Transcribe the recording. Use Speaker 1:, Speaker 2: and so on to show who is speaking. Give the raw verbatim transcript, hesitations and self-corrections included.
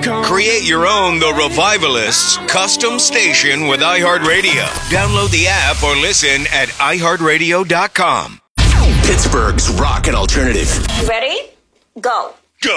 Speaker 1: Create your own The Revivalists custom station with iHeartRadio. Download the app or listen at i heart radio dot com.
Speaker 2: Pittsburgh's Rock and Alternative.
Speaker 3: Ready? Go.